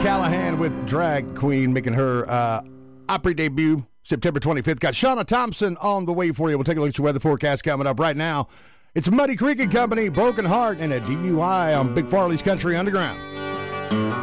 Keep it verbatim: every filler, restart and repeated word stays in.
Callahan with Drag Queen making her uh, Opry debut September twenty-fifth. Got Shauna Thompson on the way for you. We'll take a look at your weather forecast coming up right now. It's Muddy Creek and Company, Broken Heart, and a D U I on Big Farley's Country Underground.